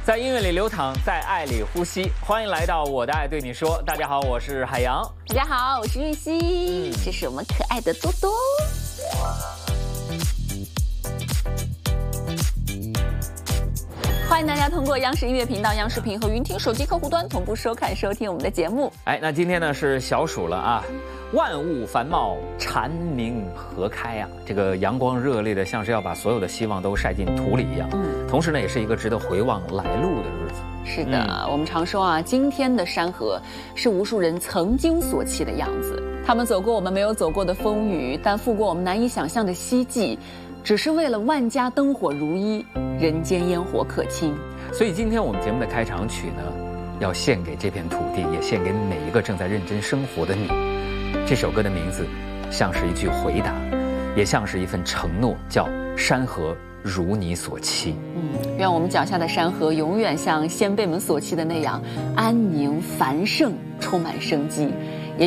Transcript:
在音乐里流淌，在爱里呼吸。欢迎来到我的爱对你说。大家好，我是海洋。 大家好，我是玉溪。这是我们可爱的多多。欢迎大家通过央视音乐频道、央视频和云听手机客户端同步收看、收听我们的节目。 那今天呢是小暑了啊，万物繁茂，蝉鸣何开啊！这个阳光热烈的，像是要把所有的希望都晒进土里一样。同时呢，也是一个值得回望来路的日子。 是的，我们常说啊，今天的山河是无数人曾经所期的样子。他们走过我们没有走过的风雨，但赴过我们难以想象的希冀，只是为了万家灯火如一，人间烟火可亲。 所以今天我们节目的开场曲呢，要献给这片土地，也献给每一个正在认真生活的你。这首歌的名字像是一句回答，也像是一份承诺，叫山河如你所期。 愿我们脚下的山河永远像先辈们所期的那样安宁繁盛，充满生机。